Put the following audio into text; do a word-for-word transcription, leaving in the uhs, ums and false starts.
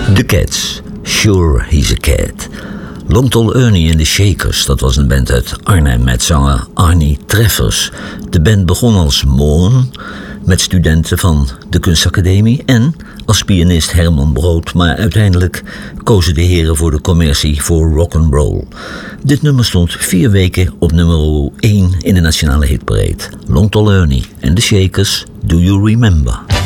The Cats, Sure He's a Cat. Long Tall Ernie en de Shakers, dat was een band uit Arnhem met zanger Arnie Treffers. De band begon als Moon met studenten van de kunstacademie en als pianist Herman Brood, maar uiteindelijk kozen de heren voor de commercie voor rock'n'roll. Dit nummer stond vier weken op nummer één in de nationale hitparade. Long Tall Ernie en de Shakers, Do You Remember?